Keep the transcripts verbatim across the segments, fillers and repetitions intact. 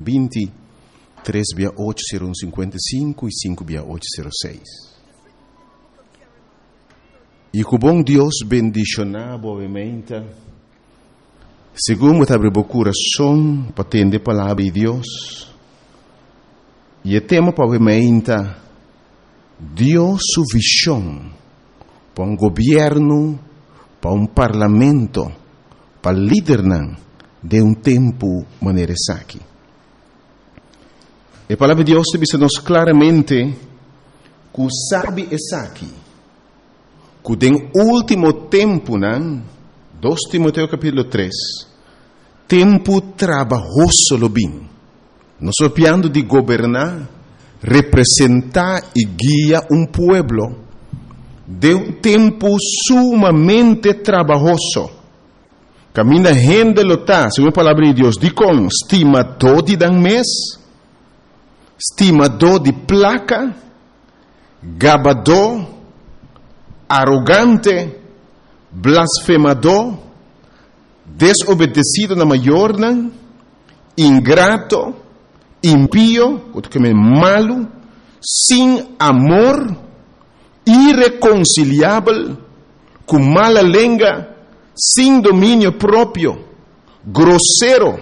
vinte, três oito zero um cinco cinco e cinco oito zero seis. E que o bom Deus bendicionar boamente, segundo abre o coração para atender a palavra de Deus. E o tema boamente, Deus sua visão para um governo, para um parlamento, para liderar de um tempo maneira aqui. A palavra de Deus diz-nos claramente que sabe essa aqui, que no último tempo, dois Timoteo capítulo três, tempo trabalhoso lo bem. Nós estamos de governar, representar e guiar um povo de um tempo sumamente trabalhoso. Camina gente lota, segundo a palavra de Deus, de com estimador de dan mês, estimador de placa, gabador, arrogante, blasfemador, desobedecido na maior, ingrato, impío, malo, sem amor, irreconciliável, com mala língua, sem domínio próprio, grosseiro,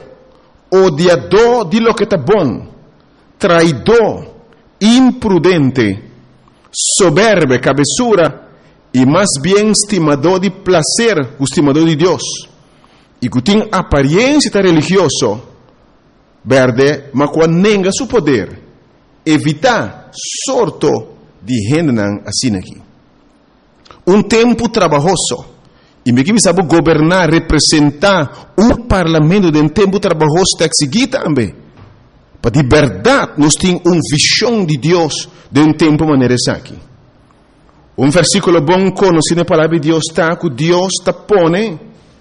odiador de lo que está bom, traidor, imprudente, soberbo, cabeçura, e mais bem estimador de prazer, estimador de Deus, e que tem aparência religiosa, verde, mas quando nega seu poder, evitar sorto de gente assim aqui. Um tempo trabalhoso. E me que sabe governar, representar um parlamento de um tempo trabalhoso está aqui também. Para de verdade, nós temos uma visão de Deus de um tempo maneira aqui. Um versículo bom conhecido na palavra de Deus está que Deus está pone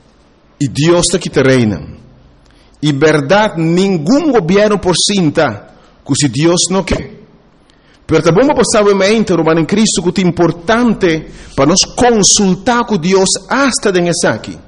e Deus está que te reina. E verdade, nenhum governo por cinta que se Deus não quer. Pero também passar o mente romano em Cristo que é importante para nós consultar com Deus hasta nessa aqui.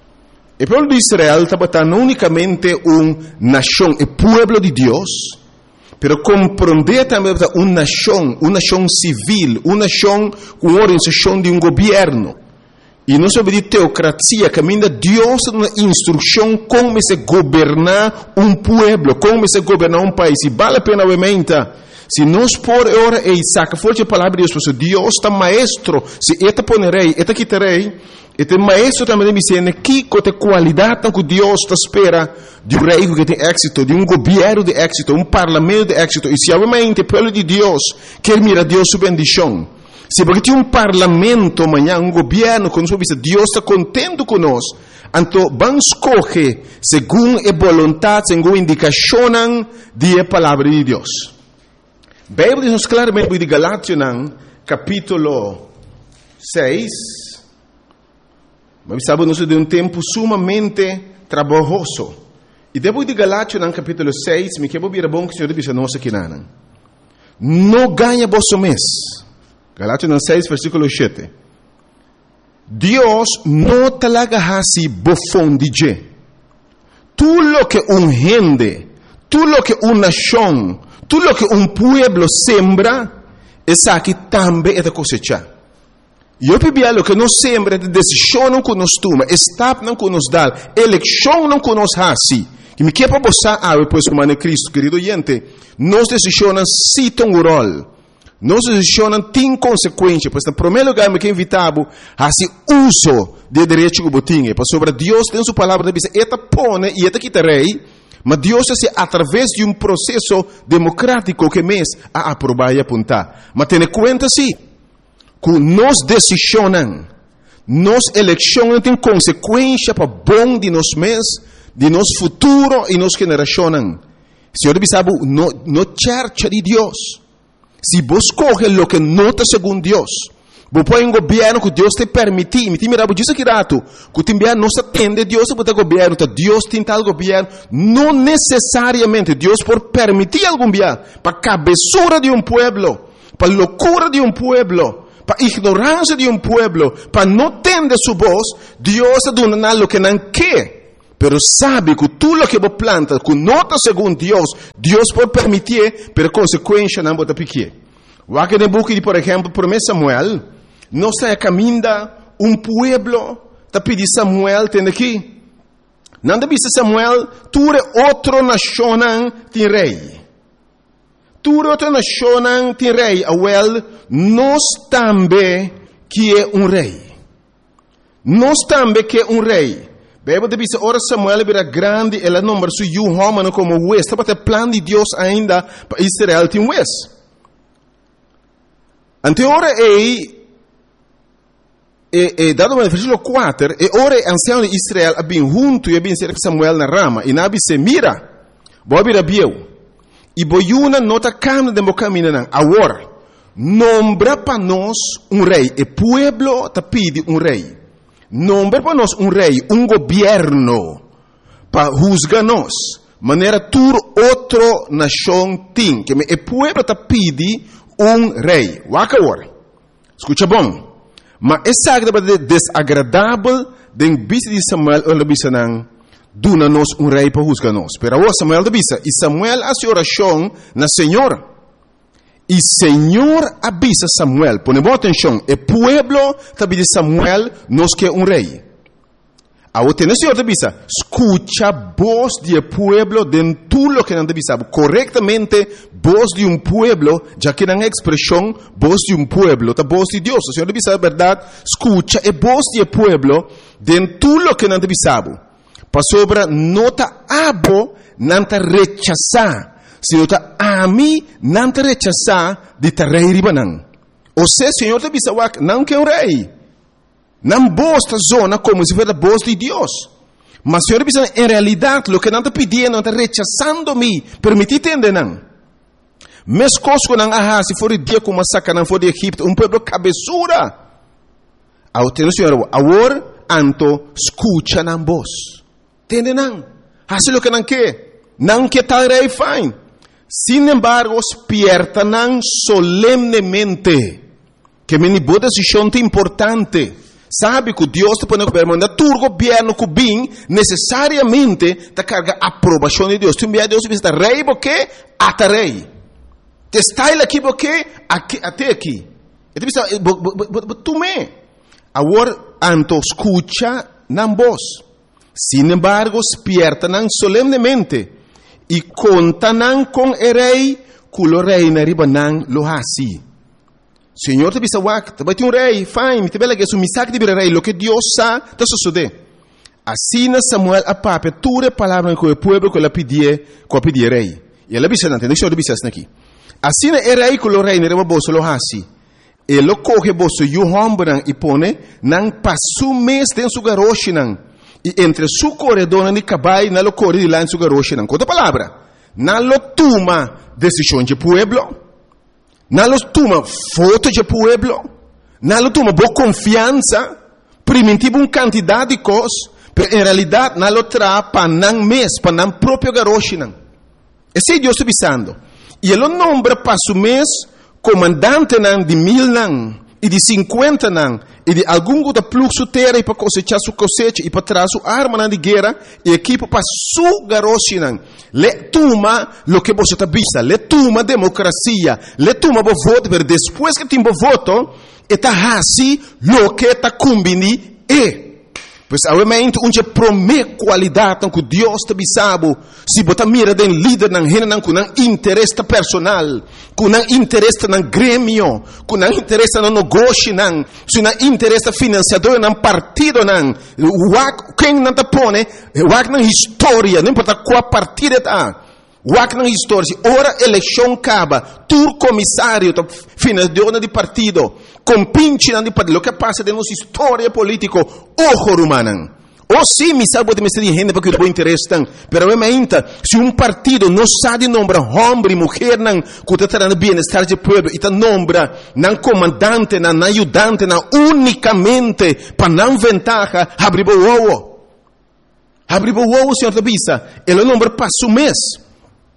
O povo de Israel estava não unicamente uma nação, o povo de Deus, pero compreender também uma nação, uma nação civil, uma nação com organização de um governo. E não sobre de teocracia, caminha Deus uma instrução como se governar um povo, como se governar um país. E vale a pena obviamente. Se nós por ora e saca forte a palavra de Deus, porque Deus está maestro, se eta ponerei, eta quitarei, este maestro também me ensina que com a qualidade que Deus está espera de um rei que tem êxito, de um governo de êxito, um parlamento de êxito. E se obviamente o povo de Deus quer mirar Deus sua bendição, se porque tem um parlamento amanhã, um governo, quando Deus está contente conosco, então vamos escolher segundo a vontade, segundo a indicação da palavra de Deus. A Bíblia diz claramente de Galátias, capítulo seis, mas sabemos de um tempo sumamente trabalhoso. E depois de Galátias, capítulo seis, me quero vir a bom que o Senhor diz a nós aqui, não ganha vosso mês. Galátias seis, versículo sete. Deus não talaga hasi bofão de je. Tu lo que um gente, tu lo que uma nação, tudo o que um pueblo sembra, essa aqui também é de cosechar. E eu pedi o que nós sembra, de decisão não que nós toma, estado não que nos dá, eleição não que nos hace. Que me quer para você, ah, depois como é Cristo, querido gente, nós decisões sim têm um rol. Nós decisões têm consequências, pois no primeiro lugar me quer invitar a se uso de direito que botinha, para sobre Deus tem sua palavra, diz, eta pone e eta quitarei. Mas Deus é através de um processo democrático que mês a aprovar e apontar. Mas tenha conta sim, que nós decisões, nós eleições têm consequência para bom de nós mês, de nosso futuro e nossa geração. Senhor sabe, no, no church de Deus, se você coge o que nota segundo Deus, você põe um governo que Deus te permite, me mira, você diz aqui rato, que o governo não se atende, Deus se pode governo, Deus tem tal governo, não necessariamente Deus por permitir algum governo, para a cabeçura de um povo, para a loucura de um povo, para a ignorância de um povo, para não entender sua voz, Deus é dando o que não quer, Pero sabe que tudo o que você planta, que nota segundo Deus, Deus pode permitir, pero consequência não pode pequer. O que no book de, por exemplo, promessa Samuel, não está caminhando um pueblo, está pedindo Samuel, tem aqui. Não deve ser Samuel, tu é outra nação, tem rei. Tu é outra nação, tem rei. Awel, nós também que é um rei. Nós também que é um rei. Bebe deve ser, ora Samuel era grande, ela nombra su yu homem como o West. Está para o plano de Deus ainda para Israel tem West. Ante ora é, é, é dado no versículo quatro, e ora é ancião de Israel, a bem junto e a bem cerca Samuel na rama, e na se mira, boa bira bieu, e boiuna nota cam de caminho não, agora, nombra para nós um rei, e pueblo te pede um rei. Nombra para nós um rei, um governo, para juzgar nós, maneira tur outra nação tem, que o pueblo te pede um rei. Waka agora. Escuta bom. Mas essa é desagradável de vista de Samuel, ou de vista não, duna nós um rei para juzgar nós. Pero agora Samuel de vista, e Samuel hace oração na Senhor. E Senhor avisa Samuel, ponemos atenção, o pueblo também de Samuel nos quer um rei. Agora tem o Senhor avisa, escucha a voz do pueblo de tudo o que não avisa, corretamente, voz de um pueblo, já que não é expressão, voz de um pueblo, a voz de Deus. O Senhor avisa a verdade, escucha a voz do pueblo de tudo o que não avisa. Para sobre nota abo, não te rechazar. Se eu está a mim, não te rechazar de te rei ribanang. Ou seja, o Senhor te avisa, não quer um rei. Não bosta zona como se fosse a voz de Deus. Mas o Senhor avisa, em realidade, o que não te pedindo, não te rechazando-me, permite entender, não. Mes coisas que não há, se for dia como a saca, não for de Egipto, um povo cabeçura. Ao ter o Senhor, agora, anto, escucha na voz. Entende, não? Faz o que não quer. Não quer tal rei, fine. Sin embargo, despiertan solemnemente que me boa decisão importante. Sabe que Deus te põe governo, tu governo que bem necessariamente te carga a aprovação de Deus. Tu envia Deus e rei porque até rei. Te está ele aqui porque até aqui. E tu pensa, tu me. Agora, anto escucha na voz. Sin embargo, despiertan solemnemente. E contanan com o rei, culo rei na ribanan lo hasi. Senhor te bisa wak, te bati um rei, fine, te bela que su misak de rei, lo que Deus sa, te sucede. Assim na Samuel a pape, ture palavra com o povo que ela pedia, que pedia rei. E ela bisa nante, deixa eu bisa aqui. Assim na o rei culo rei na riba bolso lo hasi. E lo coge bolso yu hombran e pone, nang pasu mes den su garoshinan. E entre su corredor e cabai, não lo corre de lá em su garoche. Não outra palavra, não lo toma decisão de pueblo, não lo toma foto de pueblo, não lo toma boa confiança, primitivo um quantidade de coisas, mas em realidade não lo traz para não mês, para não próprio garoche. Esse é Deus está avisando. E ele nombra para su mês comandante de mil não. E de cinquenta não, e de algum da fluxo terra, e para cosechar sua cosecha, e para trazer sua arma de guerra, e equipo para sua garoche não. Le toma lo que você está vista, le toma democracia, le toma o voto, mas depois que tem o voto, está assim lo que está combini e. Pois, obviamente, onde promete qualidade que Deus te bisabo, se você mira de líder não rena não com interesse personal, com interesse no grêmio, com interesse no negócio não, se não interesse financiador não partido não, quem não te põe, o na história, não importa qual partido está. Wak na história, ora eleição acaba, tu comissário, financiador de partido, compinche de partido, o que passa de nossa história política, ojo rumanan. Ou sim, me sabe de me ser gente porque o interesse tem, pero obviamente, se um partido não sabe nombrar homem e mulher não, que está trazendo bem-estar do povo, e está nombra não comandante, não ajudante, não unicamente para não ventaja, abrir o ovo. Abrir o ovo, senhor Tabisa, ele nombra para o mês.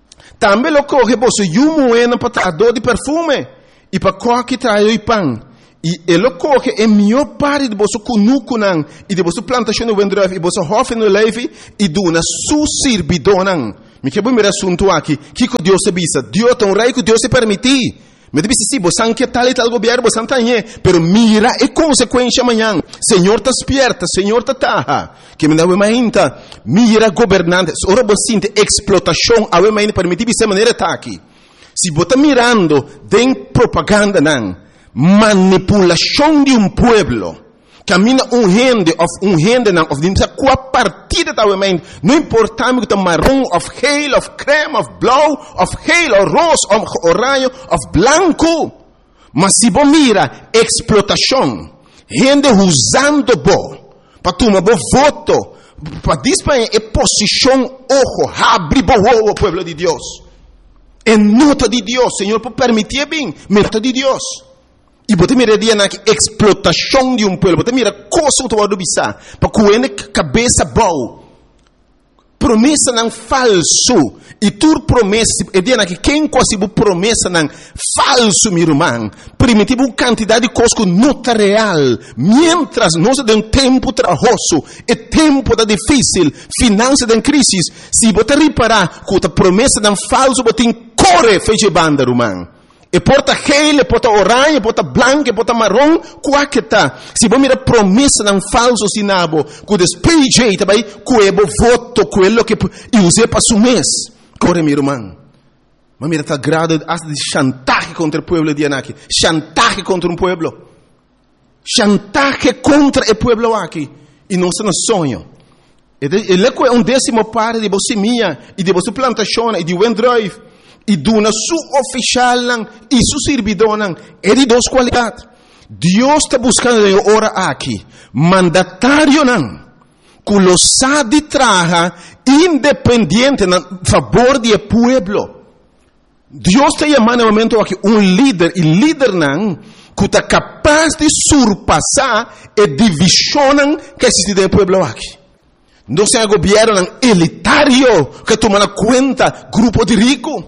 Também lo coge você e um moeda para trazer de perfume e para qualquer traio e pão E ele coge é melhor parte de você kunukunan e de você plantação no Wendrive e você hofe no leve e duna su sirbidonan. Me que primeiro assunto aqui, que que Deus se bisa, Deus tão rei que Deus se permitir. Me disse sim, você não quer tal e tal governo, você não tem, pero mira é consequência amanhã. Senhor tá despierta, Senhor tá taha. Que me dá uma ainda, mira governante, ora você sente explotação, a uma ainda permitir dessa maneira tá aqui. Se você tá mirando, tem propaganda não. Manipulação de um pueblo. Camina um rende, of um rende não, of dimsa qua partida da mente. Não importa me que tá marrom, of geel, of creme, of blau, of geel, of rosa, of orange, of blanco. Mas se você mira explotação, rende usando bo, para tomar bo voto, para disparar é posição, ojo, abre bo o pueblo de Deus. É nota de Deus, Senhor, por permitir bem, nota de Deus. E você mira dia na explotação de um povo, você mira coisa que tu vai bisa, para coene cabeça boa, promessa não falso, e tu promessa, e dia na que quem quase bu promessa não falso, meu irmão, primitivo uma quantidade de coisas que não está real, mientras nós de um tempo trabalhoso, e tempo da difícil, finanças de crise, se você reparar que a promessa não falso, você corre feche banda, irmão. E porta gel, e porta orange, e porta branco, e porta marrom, qual que tá? Se você mira promessa não falso sinabo, que despeje também, que é voto, quello que eu usei para o mês. Corre, meu irmão. Mas mira, tá grado de chantagem contra o povo de Anaki. Chantagem contra um povo. Chantagem contra o povo aqui. E não se nos sonho. Ele é um décimo parte de você minha, e de você plantação, e de Wendrive. E duna su oficial e su servidor é de duas qualidades. Deus está buscando ora aqui mandatário não, que lo sabe traga independente a favor do povo. Deus está chamando no momento aqui um líder e líder não que está capaz de surpassar a divisão que existe no povo aqui. Não é um governo elitário que toma na conta grupo de ricos.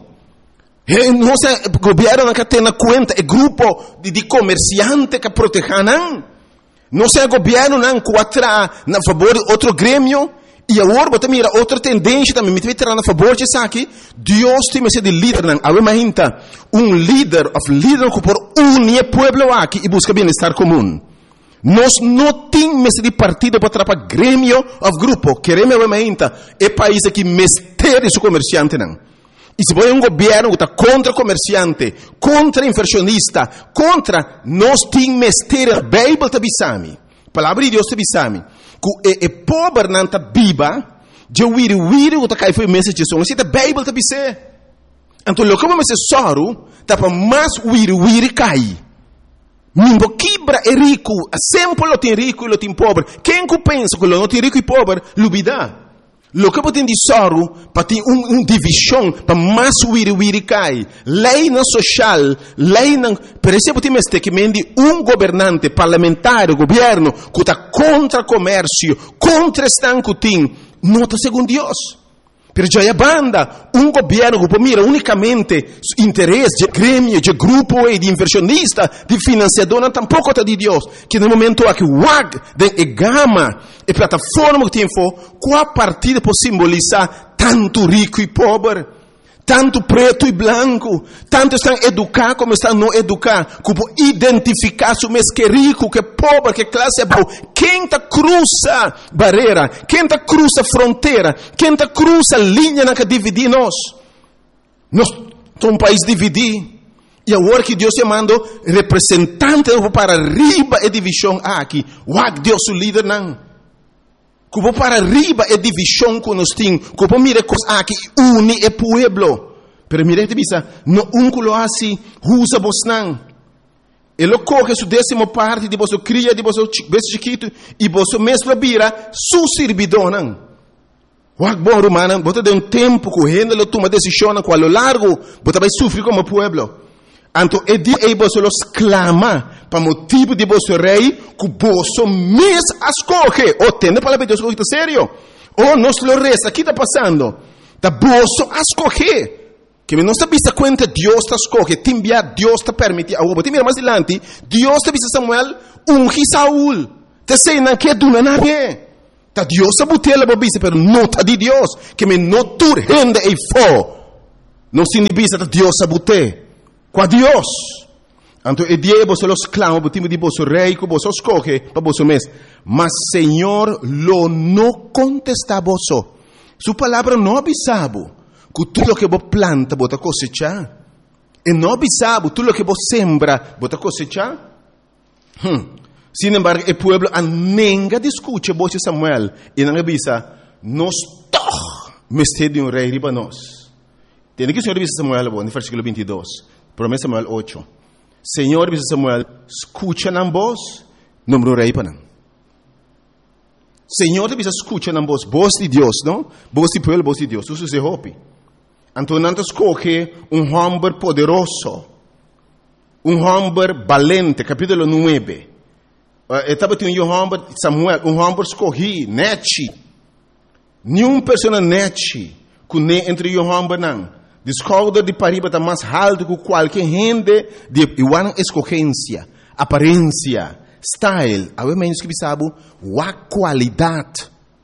Não é o governo que tem na conta é grupo de, de comerciantes que protegem. Não é o governo que atrai na favor de outro grêmio. E agora você mira outra tendência também. Me vai na favor de isso aqui. Deus tem que ser de líder. Imagina um líder, of líder que por unir o povo aqui e busca bem-estar comum. Nós não temos de partido para atrapalhar grêmio ou grupo. Queremos, imagina, é país que mestre seu comerciante não. E se você é um governo que está contra comerciante, contra inversionista, contra, nós temos mestre, a Bíblia está bisami. A palavra de Deus está bisami. Que o pobre não está biba, de wiri wiri que está caindo foi mensagem de som. Se a Bíblia está bisé. Então, o que vamos ser soro, está para mais wiri wiri cai. Nimbo quebra é rico, sempre lo tem rico e lo tem pobre. Quem que pensa que lo não tem rico e pobre, lubida. Lo que tem de soro, para ter uma um divisão, para mais wiri wiri cai. Lei não social, lei não... Por exemplo, tem este que mende um governante parlamentar, governo, que está contra comércio, contra estanco tem, não está segundo Deus. Pero já é banda, um governo que mira unicamente interesse de grêmio, de grupo e de inversionista, de financiador, não tampouco está de Deus. Que no momento aqui, o W A G, de gama e plataforma que tem, qual partida pode simbolizar tanto rico e pobre, tanto preto e branco, tanto estão educados como estão não educados, que pode identificar se mês que é rico, que é pobre, que classe é boa. Quem está cruza barreira, quem está cruza fronteira, quem está cruza linha na que divide nós. Nós somos um país dividido. E agora que Deus mandou representante para arriba a divisão aqui. Uau, Deus o líder não. Que vou para arriba a divisão que nós temos. Que vou mirar coisas aqui une o povo. Pero mire te bisa, no um que lo assim, usa vos não. Ele coge sua décima parte de vosso cria, de vosso beijo chiquito, e vosso mesmo vira su servidor não. Uau, bom, romano, você tem um tempo que o ele toma decisão com a lo largo, você vai sofrer como povo. Então, é dia que você los clama para motivo de vosso rei, que você mesmo escolhe. Ou tem a palavra de Deus que está sério? Ou nós lo resta, o que está passando? Está você escolhe. Que me não está vista conta Deus está escolhe, timbia Deus está permite. A você mira mais adiante, Deus está vista Samuel ungi Saul. Te sei não que duna na be. Ta Deus está botela para vista, pero não está de Deus. Que me não tur rende e fo. Não se vista Deus está bote. Com Deus. Então e dia você los clama, você me diz rei que você escolhe para você mesmo. Mas Senhor lo não contesta você. Sua palavra não avisava. Que tudo que você planta, você cosecha. E não avisava, tudo que você sembra, você cosecha. Hum. Sin embargo, o povo nenga discute você Samuel. E não avisa, nós todos mestre de um rei riba nós. Tem que o Senhor avisa Samuel, no versículo vinte e dois. Promessa Samuel oito. Senhor avisa Samuel, escucha na voz, número rei para não. Senhor avisa, escucha na voz, voz de Deus, não? Voz de povo, voz de Deus. Isso se hope. Então, não escolhe um homem poderoso, um homem valente, capítulo nove. Estava tendo um homem, Samuel, um homem escolhi, nete. Nenhuma pessoa nete, que entre um homem não. Descobre de pariba está mais alto que qualquer gente de igual escolhência, aparência, style. A menos que sabe, a qualidade,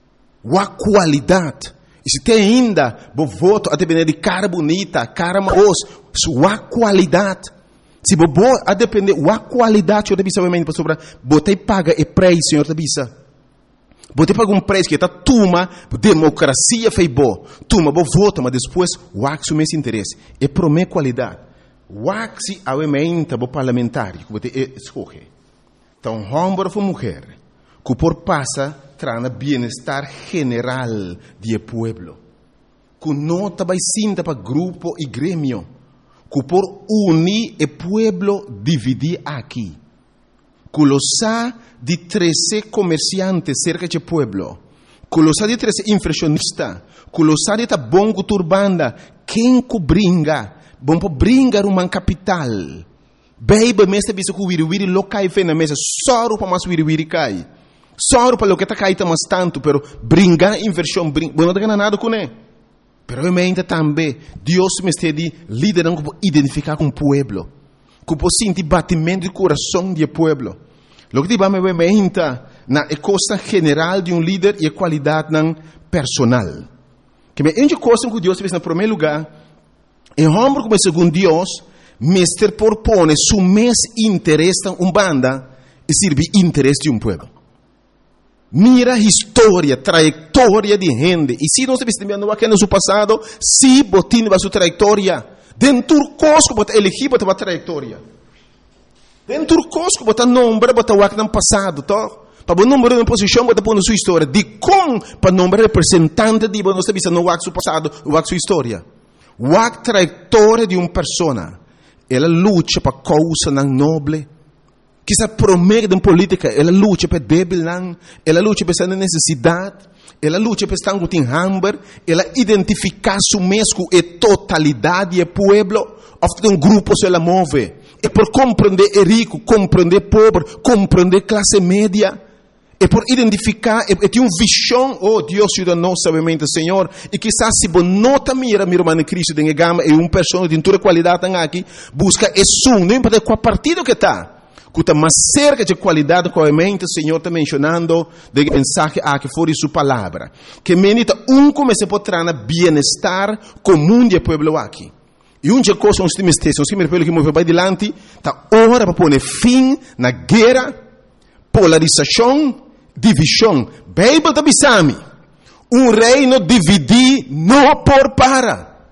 a qualidade. E se tem ainda, bo voto a depender de cara bonita, cara maos, sua qualidade. Se bo a depender da qualidade, eu deve saber para sobre, botei paga e preço, senhor debisa. Botei paga um preço que está tuma, democracia fez bo, tuma bo voto, mas depois o axo mês interesse. E promete qualidade. O axo a emenda bo parlamentar, que botei escolhe. Então, homem ou mulher, que por passa trana bienestar general de pueblo. Que não vai sinta para grupo e grêmio. Que por unir o pueblo dividir aqui. Que lo sa de treze comerciantes cerca de pueblo. Que lo sa de treze inflacionistas. Que lo sa de ta bongo turbanda. Quem que bringa? Bom para bringar uma capital. Baby, mesta bisa que wiri wiri lo cai fe na mesa. Soro para mais wiri wiri cai. Só para o que está caindo mais tanto, pero brincar inversão, brincar, não tem nada com ele. Pero eu ainda também, Deus me está de liderando para identificar com o povo, que para sentir batimento de coração do povo. O que vamos ver ainda na coisa general de um líder e a qualidade não personal. Que me ende coisa que Deus fez no primeiro lugar, é homem como segundo Deus, mestre propõe seu mês interesse em uma banda e serve interesse de um povo. Mira a história, trajetória de gente. E se nós estamos aqui no seu passado, se botin a sua trajetória, dentro do cosco, bota elegir, bota a trajetória. Dentro do cosco, bota nome, bota o que no passado, tá? Para o número de posição, bota a sua história. De com, para o nome representante de nós estamos no seu passado, o sua história. A trajetória de uma pessoa, ela luta para causa não nobre. Que se promete em política, ela luta para débil, ela luta para essa necessidade, ela luta para estar com o hambre, ela identifica su mesmo e totalidade do povo, ofte um grupo se ela move. E por compreender o rico, compreender o pobre, compreender a classe média, e por identificar, e ter uma visão, oh Deus ajuda nós, sabemente, Senhor, e quizás se você não está mira, meu irmão Cristo, de gama, e uma pessoa de toda qualidade aqui, busca isso, não importa qual partido que está. Que está mais cerca de qualidade que o Senhor está mencionando de mensagem a que for sua palavra. Que menita um como se pode trazer bem-estar comum do povo aqui. E um dia coisa, uns times testes, uns times que move para adiante, está hora para pôr fim na guerra, polarização, divisão. Bíblia está bisami. Um reino dividir não por para.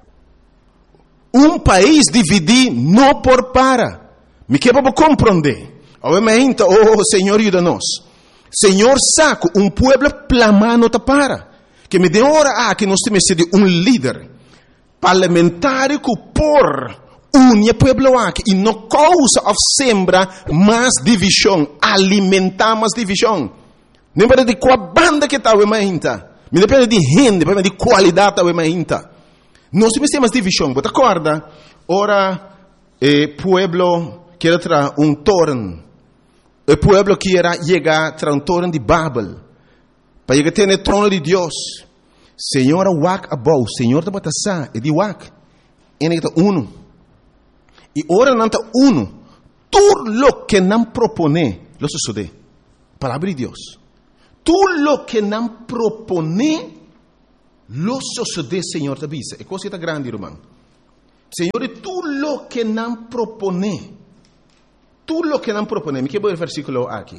Um país dividir não por para. Me quer para compreender. Obviamente, oh Senhor, ajuda-nos. Senhor, saco, um povo plamar não te para. Que me dê hora a que nós temos de um líder parlamentar que por une o povo aqui e não causa ou sembra mais divisão, alimentar mais divisão. Não depende de qual banda que está o emainta. Não depende de gente, depende de qualidade o emainta. Nós temos mais divisão. Você acorda? Ora, o povo quer trazer um torno. O povo quer chegar a trazer um torno de Babel. Para chegar a ter o trono de Deus. Senhor, wak abou. Senhor, está batendo e de wak. ene está uno. Y ahora no está uno. Todo lo que nos propone, lo sucede. Palabra de Dios. Todo lo que nos propone, lo sucede, Señor, te avisa. Es cosa grande, hermano. Señor, todo lo que nos propone, todo lo que nos propone. Me quiero ver el versículo aquí.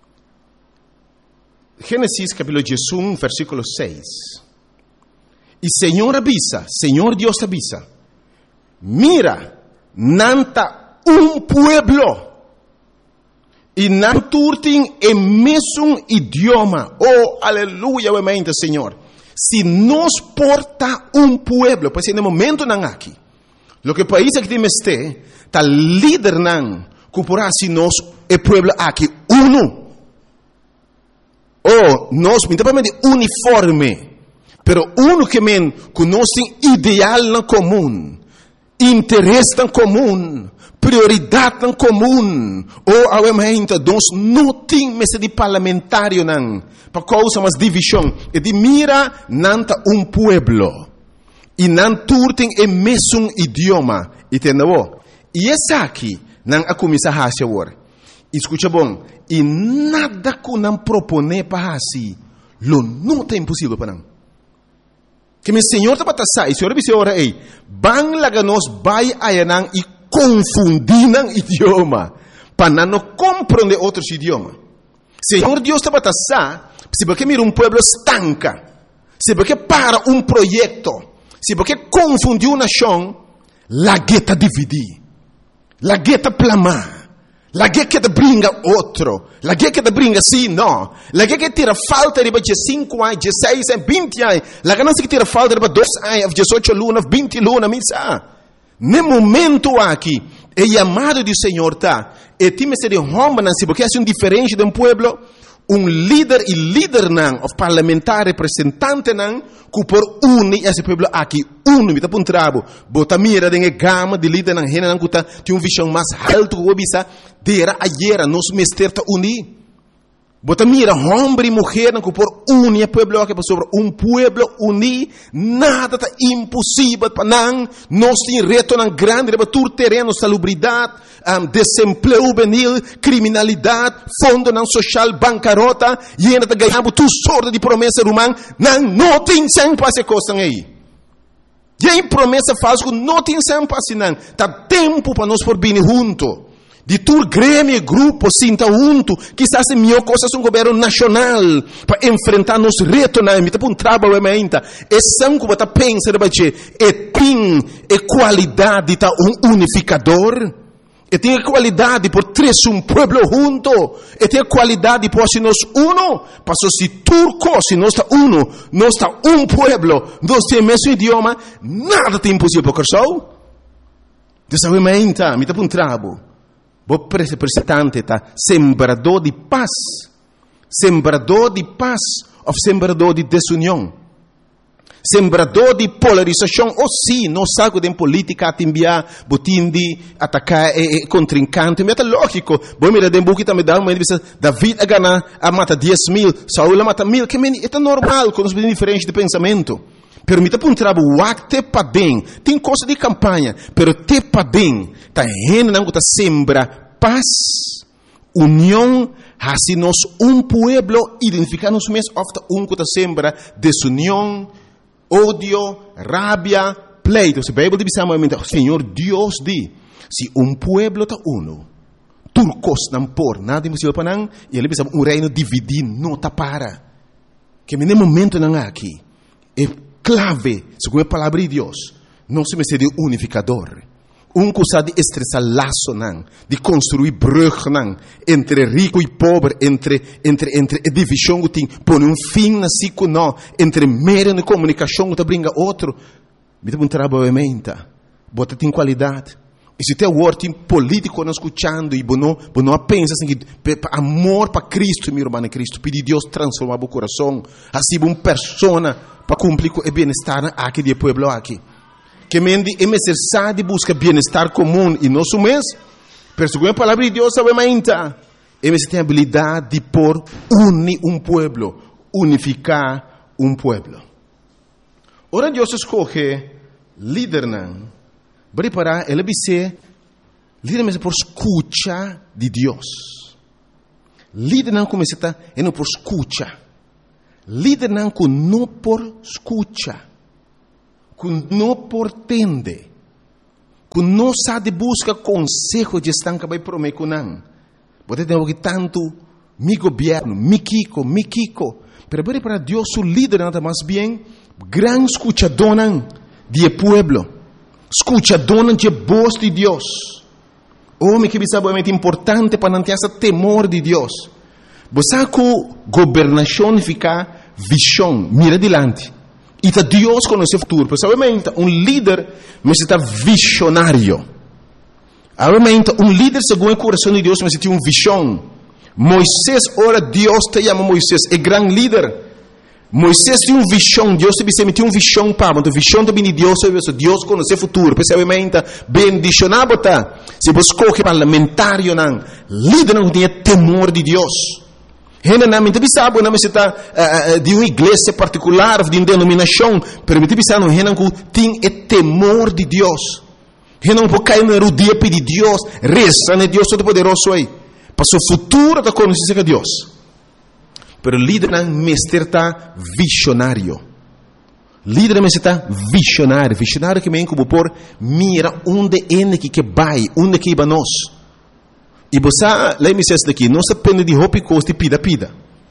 Génesis capítulo dieciuno, versículo seis. Y Señor avisa, Señor Dios avisa. Mira, nanta un pueblo. Y nanturtin en mesmo idioma. Oh, aleluya, obviamente, Señor. Si nos porta un pueblo, pues en el momento nan aquí, lo que país aquí me esté, tal líder nan, cupora si nos el pueblo aquí uno. Oh, nos, minimamente uniforme, pero uno que men conoce ideal en común, interés en común, prioridade em comum, ou obviamente, nós não temos de parlamentário não, para causa mais divisão, e de mira nanta um pueblo, e não turtem o mesmo idioma, entendeu? E esse aqui, não a começar a fazer agora, escuta bom, e nada que não propõe para assim, lo não é impossível para não. Que meu Senhor está para passar, e o Senhor disse agora, ei, bang laga nós vai ayanang e confundindo idioma, para não compreender outros idiomas. Senhor Deus está para passar, se porque mira um pueblo estanca, se porque para um projeto, se porque confundiu uma nação, la gueta dividir, la gueta plamar, la gueta brinca outro, la gueta brinca sim, não, la gueta tira falta de cinco anos, dezesseis anos, vinte anos, la ganância que tira falta de dois anos, dezoito lunas, vinte lunas, misa. No momento aqui, é chamado do Senhor, tá? E time se de homem, se porque é um diferente de um pueblo, um líder e líder não, o parlamentar representante não, que por unir esse pueblo aqui, unir, tá um trabo, bota mira de gama de líder não, rena não, que tá, tem uma visão mais alta, que obisa, dera ayer, nos mester tá unir. Bota mira, homem e mulher, que por unir o pueblo aqui, sobre um pueblo unir, nada tá impossível para não, nós temos reto não grande, para todo terreno, salubridade, um, desemprego juvenil, criminalidade, fundo não social, bancarrota, e ainda tá ganhando tudo sorte de promessa humana, não, não tem sem passe costa aí. E aí promessa falsa, não tem sem passe não, tá tempo para nós por vir junto. De todo grêmio e grupo sinta junto, quizás é melhor coisa um governo nacional para enfrentar nos retos na emita para um trabalho ainda. É sangue para pensar de é tem é qualidade tá um unificador, é tem qualidade por três um pueblo junto, é tem qualidade por se nós uno, para se turco se nós está uno, nós está um pueblo, nós temos o mesmo idioma, nada tem impossível por só. Dessa ainda, emita para um trabalho. O representante está sembrador de paz, sembrador de paz ou sembrador de desunião, sembrador de polarização. Ou sim, não sabe de política a enviar, botim de atacar e, e contrincante. Mas é lógico. Bom, mira, de um também dá uma divisão. David a ganhar, a mata dez mil, Saúl a mata mil. Que é normal, com os diferentes de pensamento. Permita para um trabalho, o acte para bem, tem coisa de campanha, pero te para bem, tá rendo não tá sembra paz, união, assim nós um pueblo identificar-nos mesmo, ofta um que tá sembra desunião, ódio, rabia, pleito. Se a Bíblia dizamente, Senhor Deus diz, se um pueblo tá uno, turcos não por nada impossível para não, e ele diz um reino dividido não tá para, que no momento não aqui é clave, segundo a palavra de Deus, não se me de unificador. Um coisa de estressar laço, não, de construir brug, não, entre rico e pobre, entre, entre, entre a divisão que tem, põe um fim na cico, não, entre meio de comunicação que brinca outro. Me dá um trabalho aumenta, bota tem qualidade. E se tem o ordem político não escutando, e não, não pensa assim, que amor para Cristo, meu irmão Cristo, pedir Deus transformar o coração, assim uma pessoa para cumprir o bem-estar aqui do povo aqui. Que mendi é necessário de buscar bem-estar comum e nosso mês, pero segundo a palavra de Deus, sabe ainda, é necessário ter a habilidade de por unir um povo, unificar um povo. Ora Deus escolhe líder não, Preparar, ele dice, líder por escucha de Deus. Líder não começa é não por escucha. Líder não com não por escucha. Com não por tende. Com não sabe busca consejo de estar que vai prometer com não. Pode ter que tanto mi governo, mi Kiko, mi Kiko. Pero para Deus o líder nada mais bem gran escuchador de pueblo. Escuchador de voz de Deus. Homem que sabe é muito importante para não ter esse temor de Deus. Você que governação fica visão, mira adiante. E tá Deus conhece o futuro. Pessoalmente, um líder necessita visionário. Obviamente, um líder segundo o coração de Deus necessita uma visão. Moisés, ora Deus te chama Moisés, é grande líder. Moisés tinha uma visão, Deus te disse, tinha uma visão para, mas a visão também de Deus, Deus conhece o futuro. Pessoalmente, bendicionado tá. Se você escolhe parlamentário, não, líder não tem temor de Deus. Ele não me sabe, não necessita uh, de uma igreja particular, de uma denominação, mas me sabe, não, ele não tem temor de Deus. Ele não pode cair na rodia pedir Deus, reza, né, Deus Todo-Poderoso aí. Para o futuro da conhecer a Deus. Pero líder não mestre está visionário. Líder não está visionário. Visionário que vem como por mira onde é que vai, onde que vai nós. E você, lá me diz daqui, não se depende de roupa e costa pida pida.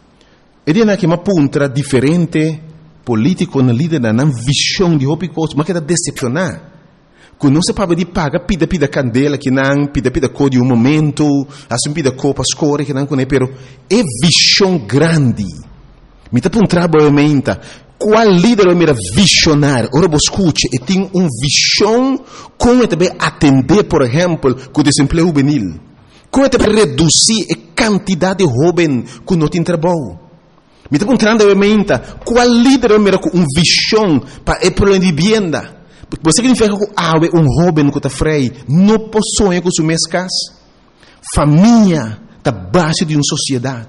E diz que uma ponta diferente político na líder não visão de roupa e costa, mas que está decepcionar. Quando não se pode de paga pida pida candela que não pida pida cor de um momento, assim pida cor para escolher que não conhece, pero é visão grande. Me está para um trabalho qual líder é mira visionário? Ora você escute, e tem uma visão como também atender, por exemplo, com o desemprego juvenil, como também reduzir a quantidade de jovens que não tem trabalho. Me está para um trabalho qual líder é mira com uma visão para o problema de vivienda? Você significa que há um jovem que está freio, não possui com sua mescas. Família está base de uma sociedade.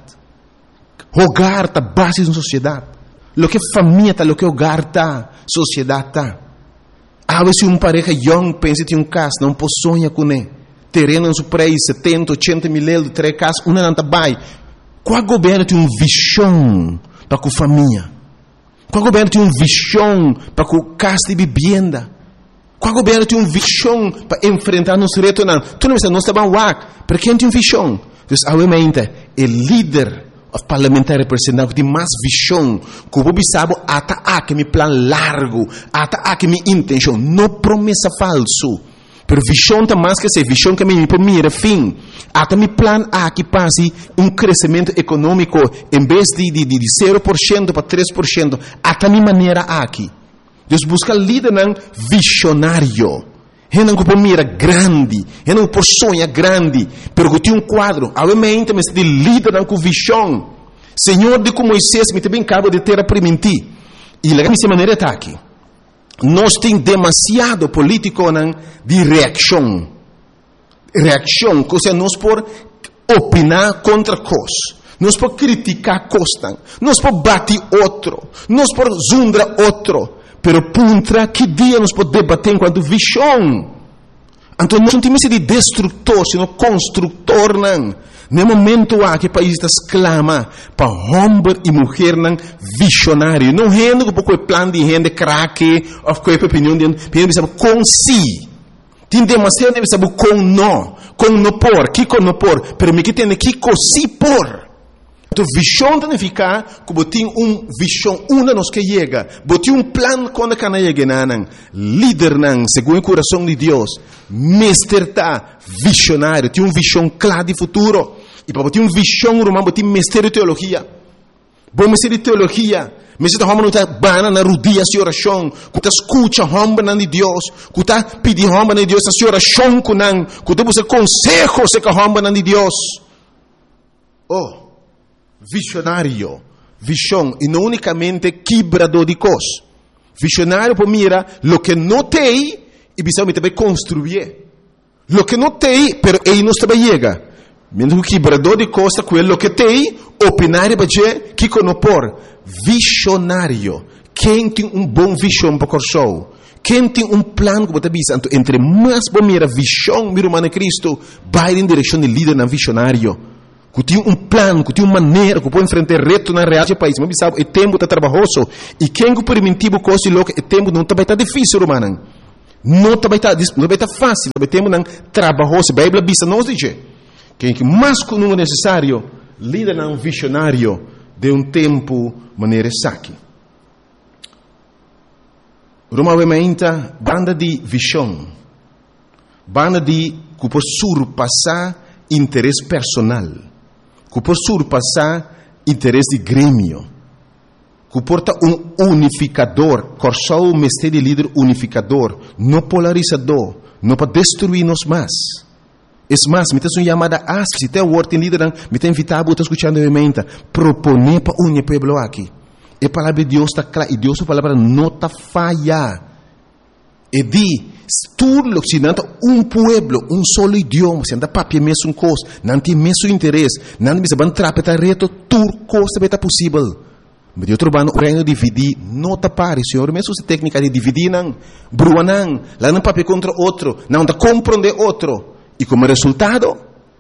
Hogar está base de uma sociedade. Lo que família está, lo que hogar está, sociedade está. Há vezes uma pareja young pensa em um caso, não possui com ele. Terreno em seu preço, setenta, oitenta mil euros, três casas, uma não está bem. Qual governo tem uma visão para a família? Qual governo tem uma visão para a casa de vivienda? Qual governo tem uma visão para enfrentar nos retos? Não, tu não não está bem lá, para quem tem uma visão? Então, obviamente, o líder parlamentar representante tem mais visão, que o sabe até aqui meu plano largo, até aqui minha intenção, não promessa falso. Pero visão está mais que essa visão que me mira fim. Até meu plano aqui passe um crescimento econômico em vez de, de, de zero por cento para três por cento. Até minha maneira aqui. Deus busca líder não visionário. Ele não pode mira grande, ele não pode sonhar grande, pero que tem um quadro. Obviamente, mas de líder não com visão. Senhor de como Moisés me também acaba de ter a permitir. E lá minha maneira está aqui. Nós temos demasiado político de reação. Reação, ou seja, nós por opinar contra coisas. Nós por criticar coisas. Nós por bater outro. Nós por zundar outro. Pero puntra, que dia nós podemos debater enquanto visão? Então, nós não temos de destrutor, sino construtor. Não. No momento há que o país está exclama para homem e mulher não visionário. Não é que pouco plano de gente craque, ou qualquer opinião de gente, sabe com si. Tem demasiado de saber com não, com não por, que com não por, pero me que tem que com si por. Então, visão significa que você tem uma visão, uma nos que chega, você tem um plano quando que não chega, não. Líder, não, segundo o coração de Deus, mestre está visionário, tem uma visão clara de futuro. E para você ter uma visão, você tem mestre de teologia. Bom mestre de teologia, mestre de homem não está bana na rodia de oração, que está escuta homem de Deus, que está pedindo homem de Deus a oração com não, que está buscando consejo com homem de Deus. Oh! Visionário, visão, e não unicamente quebrador de coisas. Visionário para mira lo que não tem e precisa também construir. Lo que não tem, pero ele não também chega. Mesmo que quebrador de coisas, aquilo que tem, opinar para dizer que não por. Visionário, quem tem um bom visão para o show, Quem tem um plano que você visa, entre mais bom mira visão, mira humana Cristo, vai em direção de líder não visionário. Que tem um plano, que tem uma maneira, que pode enfrentar reto na realidade do país. Mas sabe, o tempo está trabalhoso. E quem que permitiu coisa louca, o tempo não vai estar difícil, humana. Não vai estar, não vai estar fácil, o tempo não trabalhoso. A Bíblia diz, nos diz, quem que mais que não é necessário, líder não visionário de um tempo maneira saque. Roma vementa banda de visão, banda de que por surpassar interesse personal, que por surpassar interesse de grêmio, que porta um unificador, corsou o mestre de líder unificador, não polarizador, não para destruir-nos mais. É mais, me tem uma chamada a se tem o ordem líder, me tem invitado a escutar vementa, proponer para unir o povo aqui. A palavra de Deus está clara, e Deus a palavra não está falha. E diz, tudo se não um pueblo, um solo idioma, se não papia mesmo coisa, não tem mesmo interesse, não tem mesmo trapetar reto, tudo coisa vai estar possível. Mas eu trabalho no reino de dividir, não está pare, Senhor, mesmo essa técnica de dividir, não, brua não, lá não papia contra outro, não está compreender outro. E como resultado,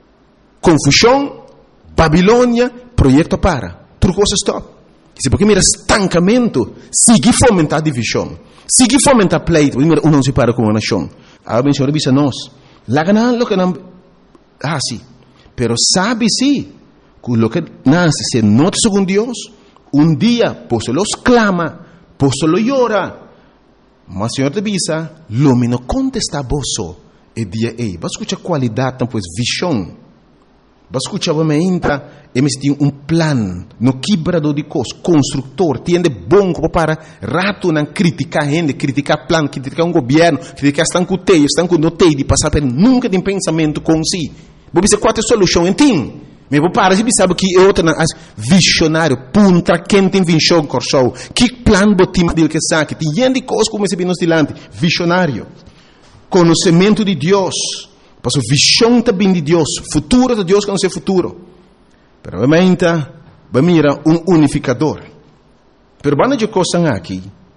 confusão, Babilônia, projeto para, tudo coisa stop. Se porque mira estancamento, sigue fomentar divisão, sigue fomentar pleito, mira um não se para com uma nação. A o Senhor diz a nós, lá ganan lo que não, ah sim, pero sabe sim, que lo que nasce se nota segundo Deus, um dia, por solo clama, por solo llora, mas o Senhor te diz, lo me no contesta vosso, e dia ei, vai escutar qualidade, então pois visão. Vas escuchar me entra, eles têm um plano, no quebrador de coisas, construtor, tem bom para rato não criticar gente, criticar plano, criticar um governo, criticar estão com teio, estão com notei de passar por nunca tem pensamento com si. Vou dizer qual é a solução, entende? Mas vou parar, se sabe que é outra visionário, punta quem tem visão corsou, que plano botim dele que sabe, tem gente de coisas como esse nos dilante, visionário, conhecimento de Deus. Porque a visão também de Deus, futuro de Deus que não é futuro. Pero obviamente, vai mirar um unificador. Pero banda de coisas aqui,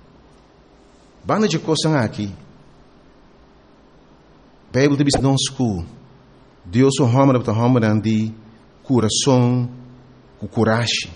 banda de coisas aqui, a Bíblia diz nós que Deus é um homem, é um homem de coração, com coragem.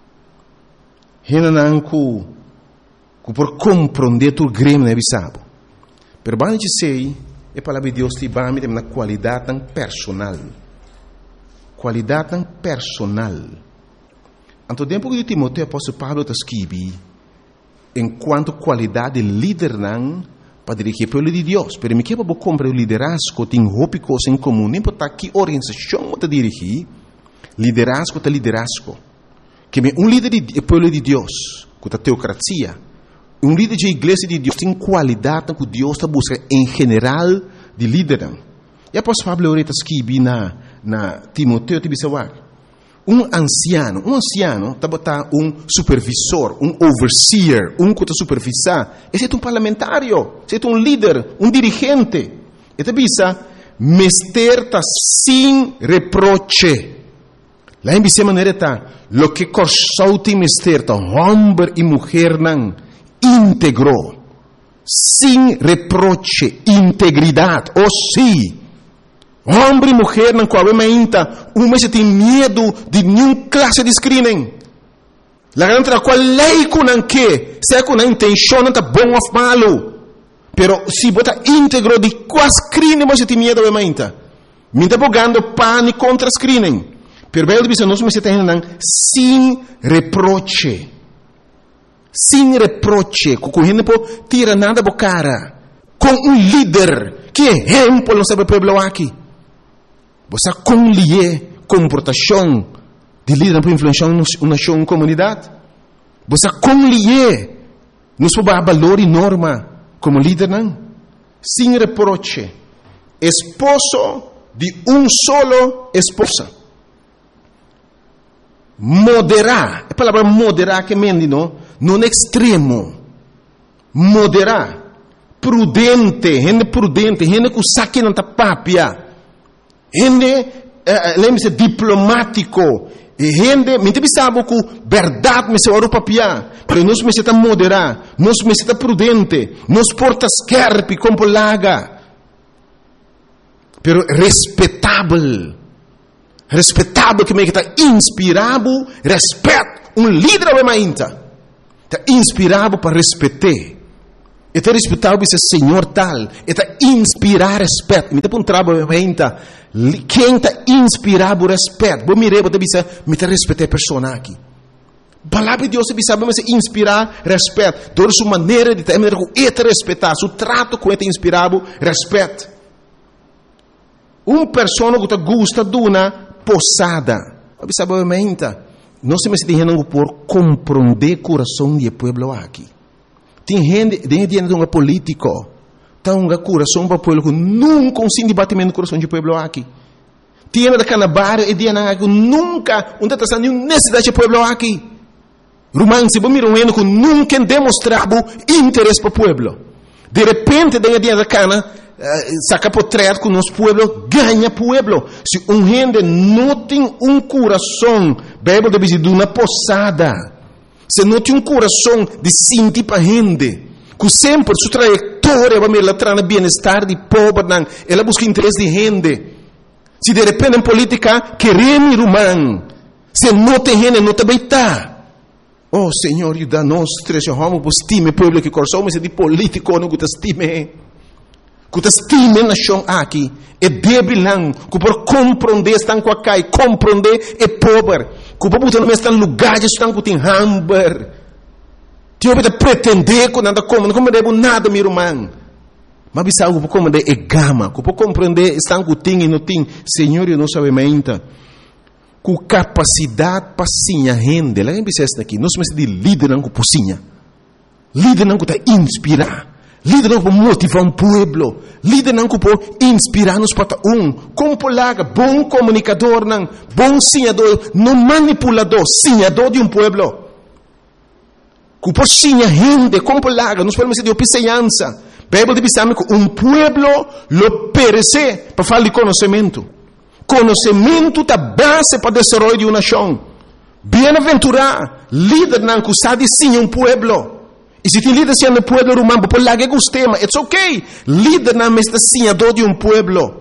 Ele não que por compreender tudo grande, não é sabe. Pero banda de sei, a palavra de Deus te vai me na qualidade tão personal. Qualidade tão personal. Anto tempo que Timoteo, apóstolo Paulo está escrevendo, enquanto qualidade de líder não, para dirigir o povo de Deus. Pero me que para comprar o liderazgo, tem roupa coisa em comum, nem para que organização está dirigir, liderazgo está liderazgo. Que um líder do povo de Deus, com a teocracia, um líder de igreja de Deus tem qualidade que Deus está buscando em geral de líder. E após Pablo Oreta escreve na, na Timoteo, um anciano, um anciano está botar um supervisor, um overseer, um que está supervisar. Esse é um parlamentário, esse é um líder, um dirigente. Ele diz, mester está sem reproche. Lá em Bicema maneira está, lo que corsou tem mester está, homem e mulher não, íntegro, sem reproche, integridade, ou sim, homem e mulher não qual é ainda, um mês tem medo de nenhuma classe de screening. La grande qual lei com não que, se com a intenção não está bom ou malo, pero se bota íntegro de qual screening você tem medo é ainda, me está bogando pânico contra screening, pero bem diz nós me tem não sem reproche. Sem reproche, com o gente não tira nada da cara, com um líder, que exemplo não sabe o povo aqui. Você conlie comportação de líder para influenciar uma nação, uma comunidade. Você conlie nos valor e norma como líder, não? Sem reproche, esposo de um solo esposa. Moderar, a palavra moderar que mendi, não? Não extremo, moderar, prudente, gente prudente, gente que sabe não está papia, gente, uh, lembre-se, diplomático, E gente, me sabe que verdade me se ora papia, pero nós me se tá moderar, nós me se tá prudente, nós porta scarpe com polaga, pero respeitável, respeitável que me está inspirado, respeito, um líder é mainta, está inspirado para respeitar. E te respeitável esse Senhor tal, e te inspirar respeito. Me te um trabalho ainda, quem te inspirado respeito. Vou mirar, vou te dizer, me te respeitar a pessoa aqui. Palavra de Deus te sabe, mas inspirar respeito. Toda sua maneira de te, e te respeitar, seu trato com ele inspirado respeito. Uma pessoa que te gosta de uma posada, sabe ainda, não se me se dizendo por compreender o coração do povo aqui. Tem gente, tem gente de um político, tem um coração para o povo que nunca consegue debatimento do coração do povo aqui. Tem gente da Canabar e tem gente que nunca, não está nenhuma necessidade do povo aqui. Romano, se você mirar um que nunca demonstrava interesse para o povo. De repente, tem gente da Cana, saca portreto que o nosso povo ganha povo. Se um gente não tem um coração, Bíblia deve dizer, de uma posada. Se não tem um coração de sentir para a gente, que sempre sua trajetória vai me levar no bem-estar de pobre, ela busca interesse de gente. Se de repente em política queremos romano, se não tem gente, não também está. Oh Senhor, ajuda-nos, três homens, que estime o povo que coração, mas é de político, não que te estime. Que te estime na nação aqui, é débil, que por compreender estão com a cai, compreender é pobre. Que o povo não está em lugares estão com tem hamburger. Tio pode pretender que nada como, não compreende nada, meu irmão. Mas bisa o povo compreender é gama, que o povo compreender estão com tem e não tem. Senhor, eu não sabe ainda. Com capacidade para sim a gente, lá em Bicesta aqui, nós somos de líder não com pocinha, líder não com te inspirar. Líder não para motivar um povo. Líder não para inspirar-nos para um. Como polaga, bom comunicador, não, bom sinhador, não manipulador, sinhador de um povo. Que por sinha gente, como polaga, nós podemos dizer de opiceança. Bíblia diz que um povo lo perece para falar de conhecimento. Conhecimento é a base para o desenvolvimento de uma nação. Bem-aventurado, líder não que sabe sim um povo. E se tem líder sendo povo romano, por lá que gostema, it's okay. Líder não é senhador de um povo,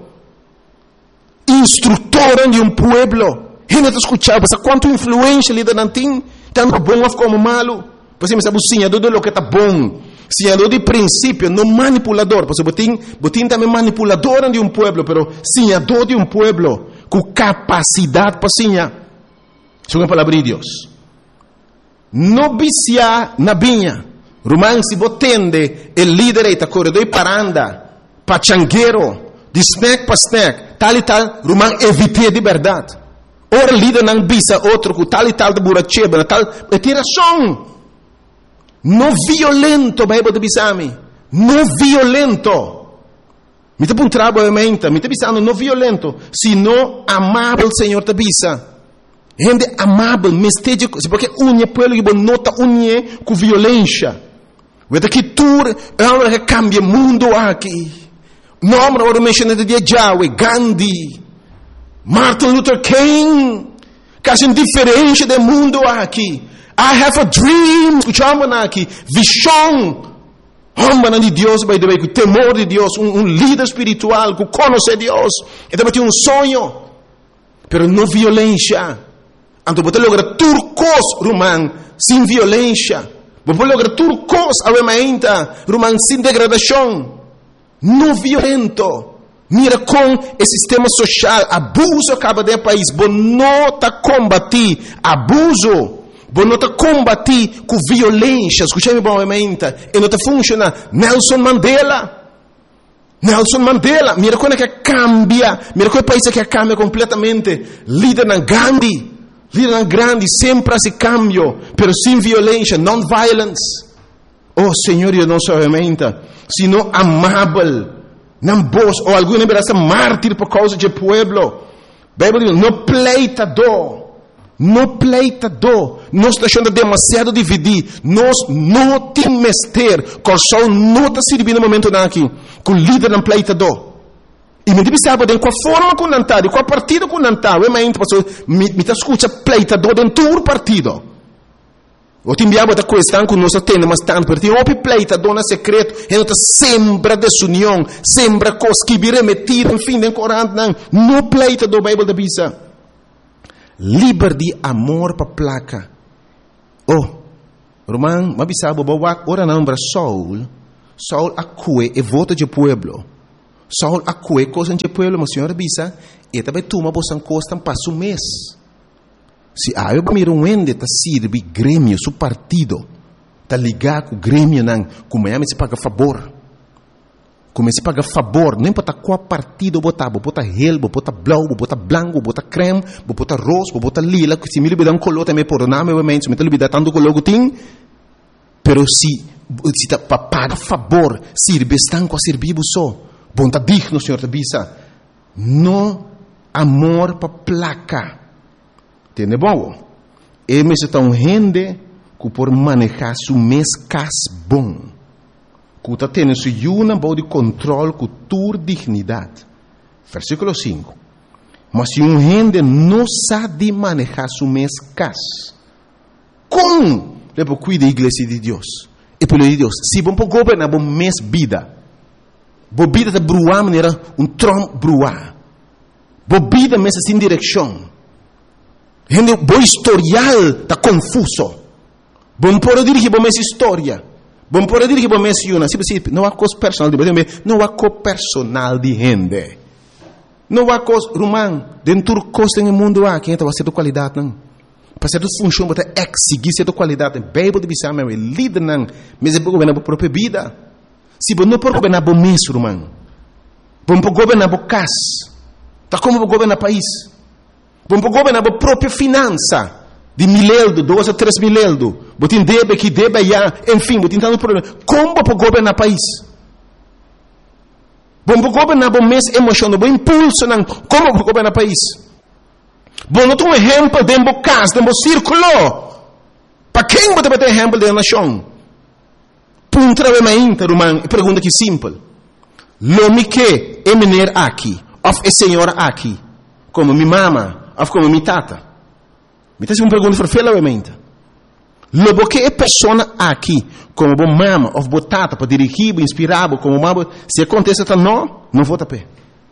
instrutor de um povo. Gente está escutando, mas quanto influência líder não tem, tanto bom como malo. Você sabe o senhador de lo que está bom, senhador de princípio, não manipulador. Você botin, botin também manipulador de um povo, pero senhador de um povo com capacidade para senhar. Isso é a palavra de Deus. Não viciar na vinha. Romano si botende il líder e ta corredor paranda, pachanguero, di snack pa snack, tal e tal, Romano evite di verdade. Ora líder não bisa outro com tal e tal de buracheba, tal, e tem razão. Não violento, Bíblia de bisami, não violento. Mi te puntrabo e menta, mi te bisano não violento, sino amável Senhor te bisa. Gente amável, mesteja, porque unhe pueblo que nota unhe com violência. Vede que tur é uma que cambia o mundo aqui. Nome ora mencionado de Yahweh, Gandhi, Martin Luther King, quase indiferente do mundo aqui. I have a dream, escutamos aqui, visão. Homem de Deus, by the way, com temor de Deus, um, um líder espiritual que conhece Deus, e também tem um sonho, pero não violência. Então, você logra turcos, romano, sem violência. Você logra turcos, ainda, romano, sem degradação. Não violento. Mira com o sistema social, abuso acaba de país. Você não está combatir abuso. Você não está combatir com violência. Escutei-me bom, ainda. E não está funcionando. Nelson Mandela. Nelson Mandela. Mira como é que cambia. Mira como é o país que cambia completamente. Líder na Gandhi. Líder grande, sempre esse cambio, pero sem violência, non-violence. Oh, Senhor, eu não sou aumenta, sino amável, não vos, ou alguma vez mártir por causa do povo. Bíblia diz, não pleitador, não pleitador, nós estamos deixando demasiado dividir, nós não temos ter, coração não está servindo no momento aqui, que o líder não pleitador. E me deve saber com a forma que não está, com a partida que não está. Eu me escuta pleita do dentro do partido. Eu te enviava da questão que nós temos, mas tanto, porque tem um pleita dona secreto, e não sembra desunião, sembra coisas que vira metido, enfim, nem corante, não. Não pleita do Bíblia da Bisa. Liberdade, amor para placa. Oh, Roman, mas bisa, boba, ora não, para Saul, Saul acue e vota de pueblo. Saul acue coisa de pueblo, mas senhora bisa, e também toma bosan costa passo um mês. Se a eu miro um ende tá sirve grêmio, su partido, tá ligado com o grêmio não, como é se paga favor, como se paga favor, não importa qual partido botar, botar relbo, botar blau, botar branco, botar creme, botar rosa, botar lila, que se me libera um color também por nome, obviamente, se me libera tanto color que tem, pero se se tá para pagar favor, sirve estão com a servir só, bom tá digno, senhor tá bisa, no amor para placa. Tiene bom. E me se tá um rende que por manejar su mês cas bom. Que tá tendo su yuna bom de controle com tua dignidade. Versículo cinco. Mas se um rende não sabe manejar su mês cas, como le può cuidar a igreja de Deus? E pelo de Deus, se bom para governar bom mês vida, bom vida de bruar maneira um trom bruar, bom vida mês sem direção. Gente, bom historial está confuso. Bom por dirigir bom essa história. Bom por dirigir bom essa yuna. Não há coisa personal de gente. Não há coisa personal de gente. Não há coisa, Romão, dentro do coisa no mundo há quem está fazendo qualidade não. Para ser função para exigir certa qualidade. Bíblia de bisam é líder não. Mas é para governar a própria vida. Se bom não por governar bom mês, Romão. Bom por governar bom casa. Tá como para governar país. Bom para governar a própria finança de mileldo, dois a três mileldo. Botin debe que debe já, enfim, botin tanto problema. Como para governar o país? Bom para governar bom mês emocional, bom impulso, não. Como para governar o país? Bom, não tem um exemplo de um caso, de um círculo. Para quem você vai ter exemplo de nação? Punta de uma interromã, pergunta que simples. Lo que é menino aqui, of é senhora aqui, como minha mama. Of como mi tata. Mi tata é uma pergunta verfela, obviamente. Lobo que é pessoa aqui, como bom mama, ou bom tata, para dirigir, inspirar, como mama, se acontece, tá não, não vou tapar.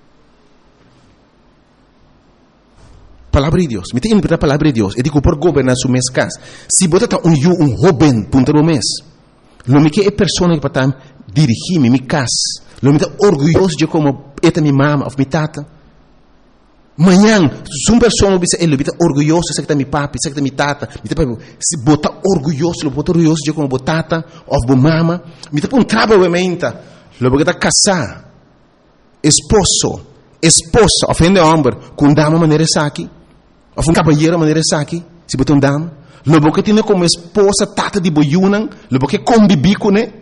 Palavra de Deus. Me tem que a palavra de Deus. Eu digo por governar su mês casa. Se você tá um eu, um jovem, punta do mês, lo que é pessoa que para dirigir mi casa, lo me tá orgulhoso de como é minha mama, ou mi tata. Manhã, se uma pessoa ele está orgulhoso, sei que está meu papi, sei que está minha tata, se botar orgulhoso, botar orgulhoso de como botata, ou bo mama, me está um trabalho obviamente, lo que está casar, esposo, esposa, ofende homem, com dama maneira aqui, ou um cabalheiro maneira aqui, se botar um dama, lo que tem como esposa tata de boiunan, lo que convive com ele,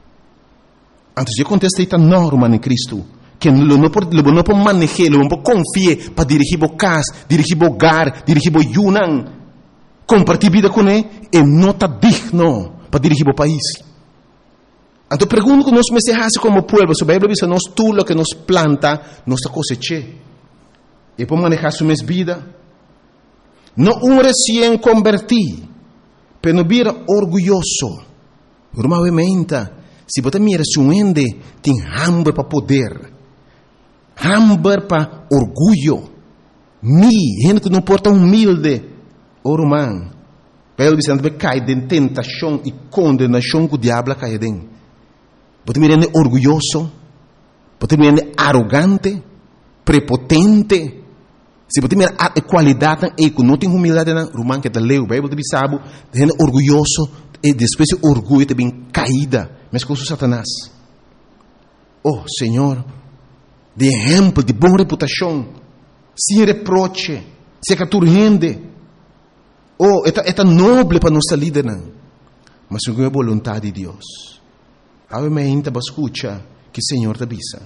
antes de acontecer está normal em Cristo. Que não pode manejar, não pode confiar para dirigir o casa, dirigir o hogar, dirigir o yunan, compartilhar vida com ele, e não está digno para dirigir o país. Então, pergunto que nós me se como povo, se a Bíblia diz, nós tudo que nos planta, nós cosecha. E para manejar sua vida, não um recém convertido, mas não vira orgulhoso. Normalmente, se você mira se um ende, tem hambre para poder. Hambre para orgulho. Mi, gente que não porta humilde. O romano. Pelo que você cai de tentação e condenação que o diabo cai dentro. Pode me render orgulhoso. Pode me render arrogante. Prepotente. Se pode me render qualidade e que não tem humildade, o romano que está leu, o Bíblia de sabe, rende orgulhoso e depois o orgulho também caída. Mas com o Satanás. Oh, Senhor, de exemplo, de boa reputação, sem reproche, sem que tu rende. Oh, é tão nobre para nossa líder, não. Mas não é a vontade de Deus. Obviamente, para escutar que o Senhor te avisa.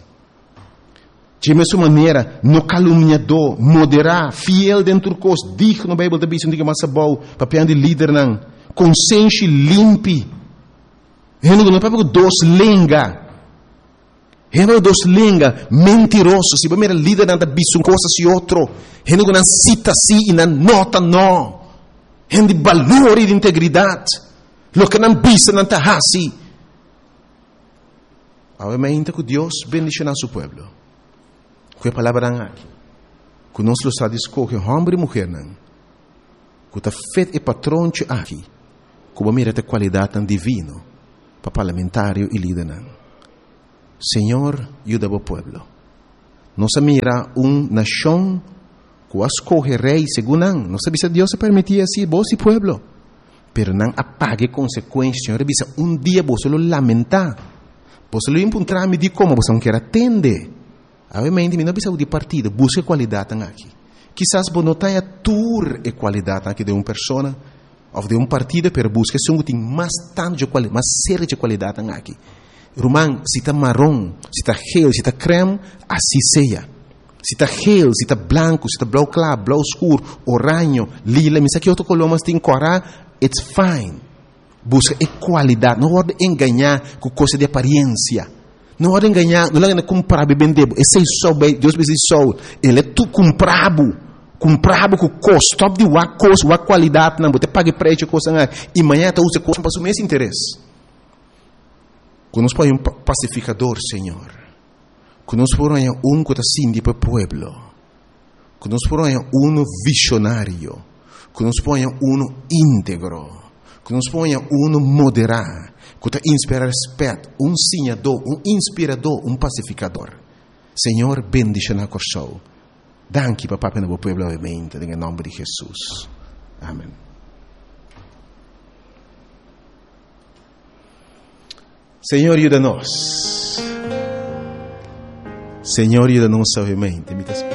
De mesma maneira, no caluniador, moderar, fiel dentro do curso, digno no Bíblia te avisa, não diga mais bom, para de líder, não. Consciência limpe. Não é para dois lenga. Heno dos linga mentiroso, se você líder nanda bisu coisa se outro, heno não cita si e não nota não, heno de valor e de integridade, lo que não bisa não tá assim. Obviamente que Deus bendice nosso povo, que a palavra aqui, que nós lo sabe escolher homem e mulher não, que tá feito e patrão aqui, que vai mirar a qualidade tão divino para parlamentário e líder não. Senhor, ajuda o povo. Não se mira uma nação que escolhe rei segundo não. Não sabe se Deus se permitia assim, vos e povo. Pero não apague consequências. Senhor, bisa um dia você lo lamentar. Você lo encontrar me de como você não quer atender. Obviamente, não bisa de partido, busque qualidade aqui. Quizás você não tenha tour e qualidade aqui de uma pessoa ou de um partido, pero busque um tem mais tanto de qualidade, mais séria de qualidade aqui. Román, se está marrom, se está gel, se está creme, assim seja. Se está gel, se está branco, se está blau claro, blau escuro, oranho, lila, me sabe que outro color mas tem cora, it's fine. Busca qualidade, não pode enganar com coisa de aparência. Não pode enganar, não pode comprar bebendo. Esse é só, Deus me diz só, ele é tu comprado. Comprado com custo, top de uma coisa, uma qualidade, não, você paga preço, coisa, e amanhã você usa coisa para o mesmo interesse. Que nos põe um pacificador, Senhor. Que nos põe um que está assim para o povo. Que nos põe um visionário. Que nos põe um íntegro. Que nos põe um moderado. Que está inspira respeito. Um sinhador, um inspirador, um pacificador. Senhor, bendice na coração. Danke, papá, para o povo, obviamente, em nome de Jesus. Amém. Senhor, ajuda-nos. Senhor, ajuda-nos, obviamente.